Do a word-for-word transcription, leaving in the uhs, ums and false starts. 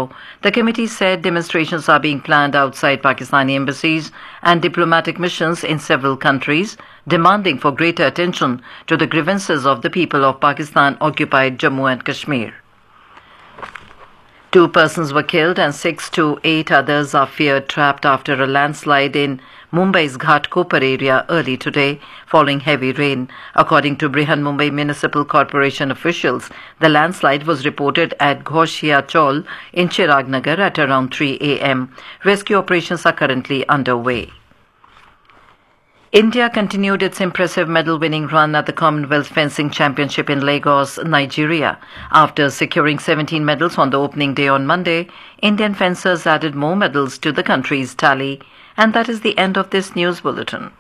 tomorrow. The committee said demonstrations are being planned outside Pakistani embassies and diplomatic missions in several countries, demanding for greater attention to the grievances of the people of Pakistan-occupied Jammu and Kashmir. Two persons were killed and six to eight others are feared trapped after a landslide in Mumbai's Ghatkopar area early today, following heavy rain. According to Brihan Mumbai Municipal Corporation officials, the landslide was reported at Ghoshia Chaul in Chirag Nagar at around three a m Rescue operations are currently underway. India continued its impressive medal-winning run at the Commonwealth Fencing Championship in Lagos, Nigeria. After securing seventeen medals on the opening day on Monday, Indian fencers added more medals to the country's tally. And that is the end of this news bulletin.